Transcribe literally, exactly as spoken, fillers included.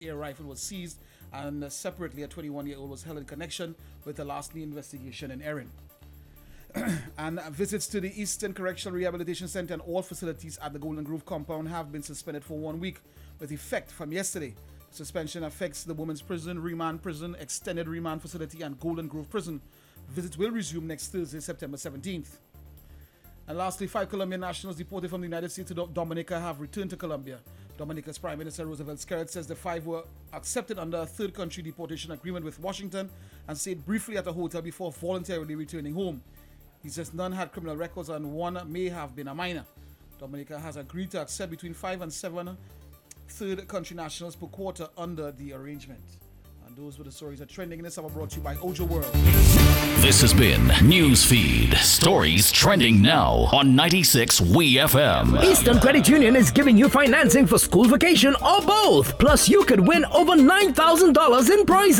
air rifle was seized, and uh, separately a twenty-one-year-old was held in connection with the last-knee investigation in Erin. And visits to the Eastern Correctional Rehabilitation Center and all facilities at the Golden Grove compound have been suspended for one week with effect from yesterday. The suspension affects the Women's Prison, Remand Prison, Extended Remand Facility, and Golden Grove Prison. Visits will resume next Thursday, September seventeenth. And lastly, five Colombian nationals deported from the United States to Dominica have returned to Colombia. Dominica's Prime Minister Roosevelt Skerrit says the five were accepted under a third country deportation agreement with Washington and stayed briefly at a hotel before voluntarily returning home. He says none had criminal records and one may have been a minor. Dominica has agreed to accept between five and seven third country nationals per quarter under the arrangement. And those were the stories that are trending in this hour, brought to you by Ojo World. This has been Newsfeed, stories trending now on ninety-six W E F M. Eastern Credit Union is giving you financing for school vacation or both. Plus, you could win over nine thousand dollars in prizes.